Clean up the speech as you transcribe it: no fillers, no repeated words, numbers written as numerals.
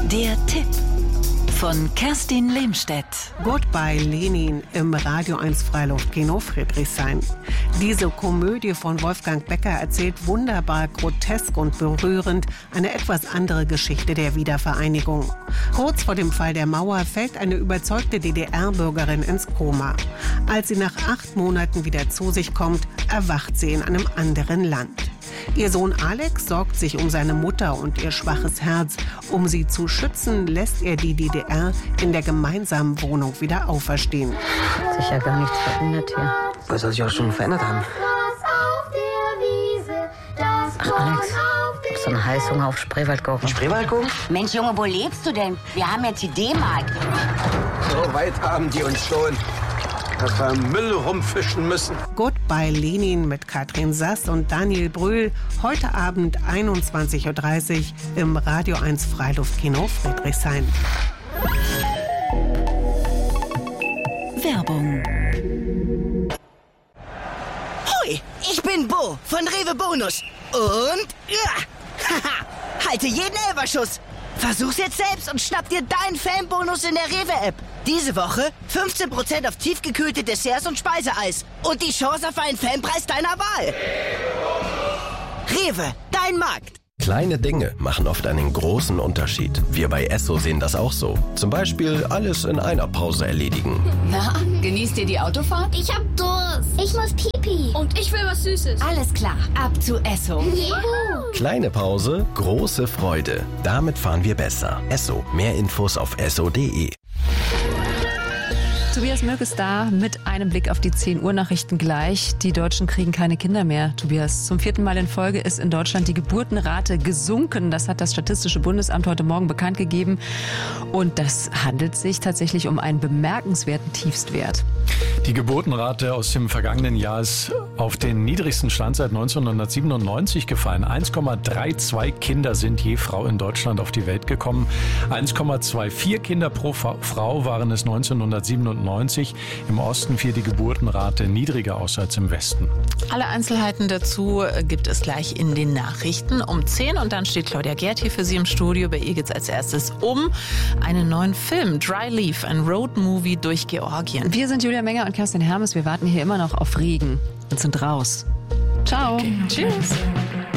Der Tipp von Kerstin Lehmstedt. Goodbye Lenin im Radio 1 Freiluftkino Friedrichshain. Diese Komödie von Wolfgang Becker erzählt wunderbar, grotesk und berührend eine etwas andere Geschichte der Wiedervereinigung. Kurz vor dem Fall der Mauer fällt eine überzeugte DDR-Bürgerin ins Koma. Als sie nach 8 Monaten wieder zu sich kommt, erwacht sie in einem anderen Land. Ihr Sohn Alex sorgt sich um seine Mutter und ihr schwaches Herz. Um sie zu schützen, lässt er die DDR in der gemeinsamen Wohnung wieder auferstehen. Hat sich ja gar nichts verändert hier. Was soll sich auch schon verändert haben? Ach, Alex, hast du einen Heißhunger auf Spreewaldgurken? Spreewaldgurken? Mensch, Junge, wo lebst du denn? Wir haben jetzt die D-Mark. So weit haben die uns schon, dass wir Müll rumfischen müssen. Goodbye Lenin mit Katrin Sass und Daniel Brühl. Heute Abend 21.30 Uhr im Radio 1 Freiluftkino Friedrichshain. Werbung. Hoi, ich bin Bo von Rewe Bonus. Und halte jeden Elferschuss. Versuch's jetzt selbst und schnapp dir deinen Fanbonus in der Rewe-App. Diese Woche 15% auf tiefgekühlte Desserts und Speiseeis. Und die Chance auf einen Fanpreis deiner Wahl. Rewe, dein Markt. Kleine Dinge machen oft einen großen Unterschied. Wir bei Esso sehen das auch so. Zum Beispiel alles in einer Pause erledigen. Na, genießt ihr die Autofahrt? Ich hab Durst. Ich muss Pipi. Und ich will was Süßes. Alles klar, ab zu Esso. Juhu. Kleine Pause, große Freude. Damit fahren wir besser. Esso. Mehr Infos auf esso.de. Tobias Mölk ist da mit einem Blick auf die 10 Uhr Nachrichten gleich. Die Deutschen kriegen keine Kinder mehr. Tobias, zum 4. Mal in Folge ist in Deutschland die Geburtenrate gesunken. Das hat das Statistische Bundesamt heute Morgen bekannt gegeben. Und das handelt sich tatsächlich um einen bemerkenswerten Tiefstwert. Die Geburtenrate aus dem vergangenen Jahr ist auf den niedrigsten Stand seit 1997 gefallen. 1,32 Kinder sind je Frau in Deutschland auf die Welt gekommen. 1,24 Kinder pro Frau waren es 1997. Im Osten fiel die Geburtenrate niedriger aus als im Westen. Alle Einzelheiten dazu gibt es gleich in den Nachrichten um 10. Und dann steht Claudia Gerd hier für Sie im Studio. Bei ihr geht es als erstes um einen neuen Film, Dry Leaf, ein Roadmovie durch Georgien. Wir sind Julia Menger und Kerstin Hermes. Wir warten hier immer noch auf Regen und sind raus. Ciao. Okay. Tschüss.